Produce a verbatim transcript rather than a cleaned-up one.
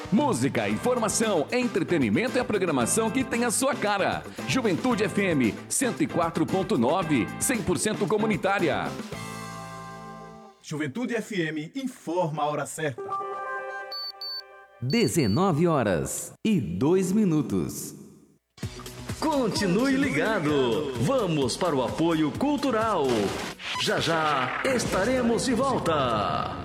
Música, informação, entretenimento e a programação que tem a sua cara. Juventude F M cento e quatro ponto nove, cem por cento comunitária. Juventude F M informa a hora certa. dezenove horas e dois minutos. Continue ligado. Vamos para o apoio cultural. Já já estaremos de volta.